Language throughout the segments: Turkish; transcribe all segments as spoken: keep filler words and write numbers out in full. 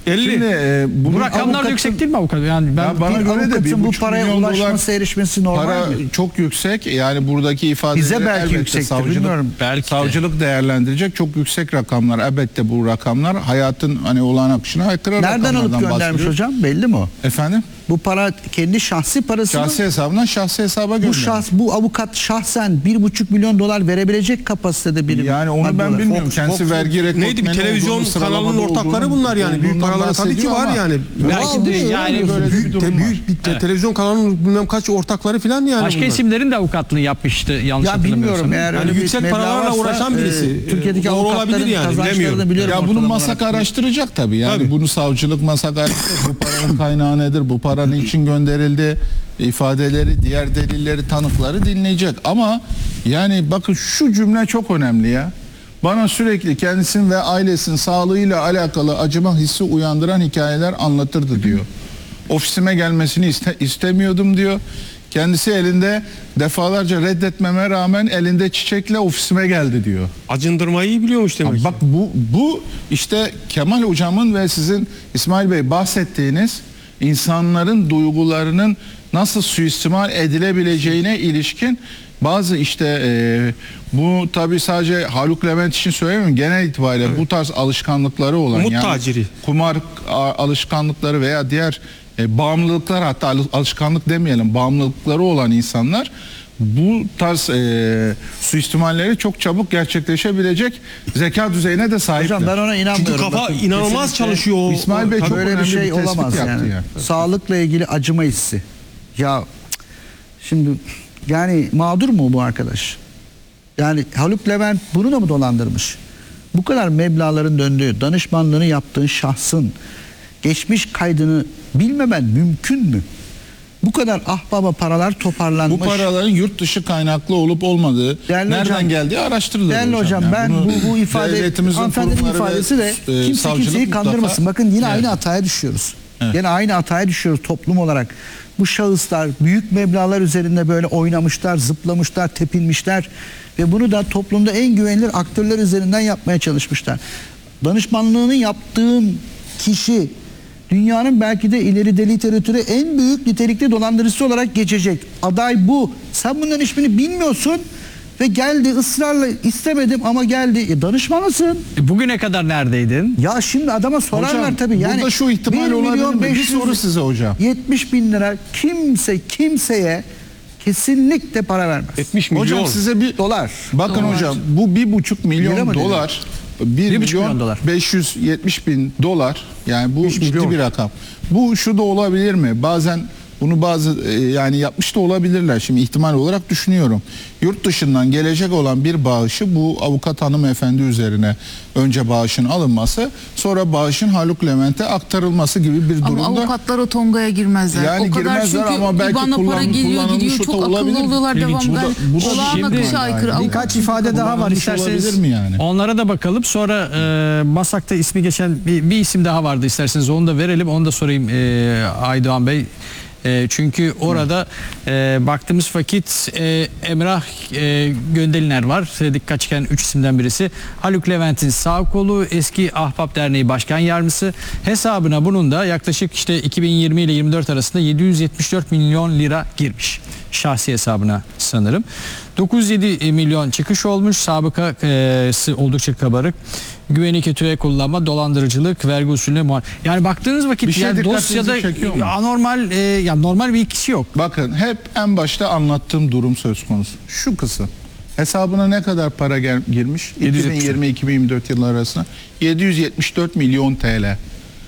elli. Şimdi, e, Bu rakamlar da yüksek değil mi avukat? Yani ben Ya bana bir göre de bir avukatın bu buçuk paraya milyon dolar ulaşması, erişmesi normal para mi? çok yüksek. Yani buradaki ifadeleri Bize belki elbette yüksektir, savcılık, bilmiyorum. Belki de. savcılık değerlendirecek çok yüksek rakamlar. Elbette bu rakamlar hayatın hani olağan akışına aykırı Nereden rakamlardan alıp göndermiş bahsediyoruz. hocam? Belli mi o? Efendim? Bu para kendi şahsi parası Şahsi mı? hesabından şahsi hesaba Bu göndermiş. şahs, bu avukat şahsen bir buçuk milyon dolar verebilecek kapasitede biri. Yani onu ben Maddi bilmiyorum. Fox- Kendisi Fox- vergi rekortmeni Neydi bir televizyon olduğunu, kanalının sıralamada ortakları olduğunu- bunlar yani. Büyük olduğundan paraları tabii ki bahsediyor var ama yani. Belki de yani böyle bir büyük, durum te, var. büyük bir te- televizyon kanalının bilmem kaç ortakları falan yani. Başka bunlar. isimlerin de avukatlığını yapmıştı yanlış Ya hatırlamıyorsam. bilmiyorum eğer Yani öyle bir yüksek meblağ paralarla varsa, uğraşan birisi. e, Türkiye'deki Doğru olabilir avukatların yani, kazançlarını bilemiyorum. biliyorum. Ya bunu ortalama masak olarak. araştıracak tabii. Yani Tabii. bunu savcılık masak araştıracak. Bu paranın kaynağı nedir? Bu para niçin gönderildi? İfadeleri, diğer delilleri, tanıkları dinleyecek. Ama yani bakın şu cümle çok önemli ya. Bana sürekli kendisinin ve ailesinin sağlığıyla alakalı acıma hissi uyandıran hikayeler anlatırdı diyor. Ofisime gelmesini iste, istemiyordum diyor. Kendisi elinde defalarca reddetmeme rağmen elinde çiçekle ofisime geldi diyor. Acındırmayı iyi biliyormuş demek ki. Bak bu bu işte Kemal hocamın ve sizin İsmail Bey bahsettiğiniz insanların duygularının nasıl suistimal edilebileceğine ilişkin bazı işte e, bu tabii sadece Haluk Levent için söylemiyorum, genel itibariyle evet. Bu tarz alışkanlıkları olan Umut yani taciri. kumar a, alışkanlıkları veya diğer e, bağımlılıklar, hatta alışkanlık demeyelim, bağımlılıkları olan insanlar bu tarz e, suistimalleri çok çabuk gerçekleşebilecek zeka düzeyine de sahipler. Hocam ben ona inanmıyorum. Çünkü kafa Bakın, inanılmaz kesinlikle çalışıyor. O, İsmail Bey o- çok böyle bir önemli şey bir tespit olamaz yaptı yani. yani. Sağlıkla ilgili acıma hissi. Ya cık, şimdi yani mağdur mu bu arkadaş? Yani Haluk Levent bunu da mı dolandırmış? Bu kadar meblağların döndüğü, danışmanlığını yaptığın şahsın geçmiş kaydını bilmemen mümkün mü? Bu kadar ahbaba paralar toparlanmış. Bu paraların yurt dışı kaynaklı olup olmadığı, Değerli nereden hocam, geldiği araştırılır. Değerli hocam, hocam Yani ben bunu bu, bu ifade devletimizin hanımefendinin kurumları ifadesi de ve, e, kimse savcılık kimseyi mutlaka- kandırmasın. Bakın yine Evet. aynı hataya düşüyoruz. Evet. Yine aynı hataya düşüyoruz toplum olarak. Bu şahıslar büyük meblağlar üzerinde böyle oynamışlar, zıplamışlar, tepinmişler ve bunu da toplumda en güvenilir aktörler üzerinden yapmaya çalışmışlar. Danışmanlığını yaptığın kişi dünyanın belki de ileride literatüre en büyük nitelikli dolandırıcısı olarak geçecek. Aday bu. Sen bunların hiçbirini bilmiyorsun ve geldi ısrarla, istemedim ama geldi. E, danışmanısın. E, Bugüne kadar neredeydin? Ya şimdi adama sorarlar Hocam, tabii. Yani burada şu ihtimal bir olabilir milyon mi? Bir beş yüz soru size hocam. yetmiş bin lira kimse kimseye kesinlikle para vermez. yetmiş milyon. Hocam size bir Dolar. bakın Dolar. hocam bu bir buçuk Lira milyon mı dolar, bir Bir buçuk milyon milyon dolar. beş yüz yetmiş bin dolar, yani bu ciddi milyon. bir rakam. Bu şu da olabilir mi? Bazen bunu bazı e, yani yapmış da olabilirler. Şimdi ihtimal olarak düşünüyorum. Yurt dışından gelecek olan bir bağışı bu avukat hanımefendi üzerine önce bağışın alınması, sonra bağışın Haluk Levent'e aktarılması gibi bir durumda. Ama avukatlar o tongaya girmezler. Yani o kadar girmezler çünkü ama belki İBAN'a para kullan- geliyor kullanılmış gidiyor. o da Çok olabilir. akıllı oluyorlar İlginç. devamlı. Bu da- bu da Olağan şimdi- akışa aykırı. Yani Birkaç ifade daha var kullanılmış isterseniz. olabilir mi yani? Onlara da bakalım. Sonra e, Masak'ta ismi geçen bir, bir isim daha vardı, isterseniz onu da verelim. Onu da sorayım e, Aydoğan Bey. E, çünkü orada e, baktığımız vakit e, Emrah e, Göndeliner var. E, dikkat çeken üç isimden birisi. Haluk Levent'in sağ kolu, eski Ahbap Derneği Başkan Yardımcısı. Hesabına bunun da yaklaşık işte iki bin yirmi ile yirmi dört arasında yedi yüz yetmiş dört milyon lira girmiş. Şahsi hesabına sanırım. dokuz yüz yedi milyon çıkış olmuş. Sabıkası oldukça kabarık. Güveni kötüye kullanma, dolandırıcılık, vergi usulüne muhalefet. Yani baktığınız vakit Bir şey yani dikkatinizi dosyada çekiyor mu? anormal e, yani normal bir ikisi yok. Bakın hep en başta anlattığım durum söz konusu. Şu kısım. Hesabına ne kadar para gel- girmiş? iki bin yirmi iki bin yirmi dört yılları arasında yedi yüz yetmiş dört milyon T L.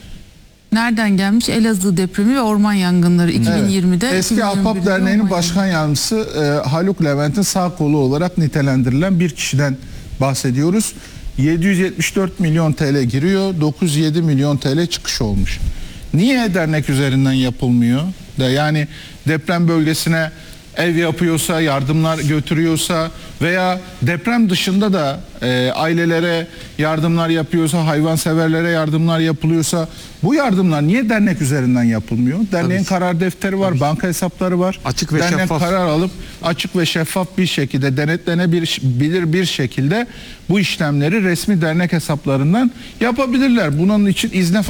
Nereden gelmiş? Elazığ depremi ve orman yangınları iki bin yirmide. Evet. Eski iki bin yirmi Ahbap birde Derneği'nin orman başkan yardımcısı e, Haluk Levent'in sağ kolu olarak nitelendirilen bir kişiden bahsediyoruz. yedi yüz yetmiş dört milyon T L giriyor, dokuz yüz yedi milyon T L çıkış olmuş. Niye dernek üzerinden yapılmıyor? Da yani deprem bölgesine ev yapıyorsa, yardımlar götürüyorsa veya deprem dışında da e, ailelere yardımlar yapıyorsa, hayvanseverlere yardımlar yapılıyorsa, bu yardımlar niye dernek üzerinden yapılmıyor? Derneğin karar defteri var, banka hesapları var. Açık ve Dernek şeffaf. karar alıp açık ve şeffaf bir şekilde, denetlenebilir bir şekilde bu işlemleri resmi dernek hesaplarından yapabilirler. Bunun için izne